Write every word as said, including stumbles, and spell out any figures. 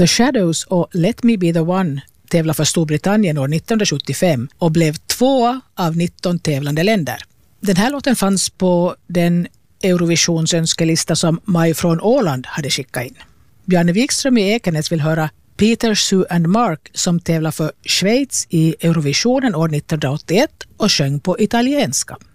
The Shadows och Let Me Be The One tävlade för Storbritannien år nittonhundrasjuttiofem och blev tvåa av nitton tävlande länder. Den här låten fanns på den Eurovisions önskelista som Maj från Åland hade skickat in. Bjarne Wikström i Ekenäs vill höra Peter, Sue and Mark som tävlar för Schweiz i Eurovisionen år nittonhundraåttioett och sjöng på italienska.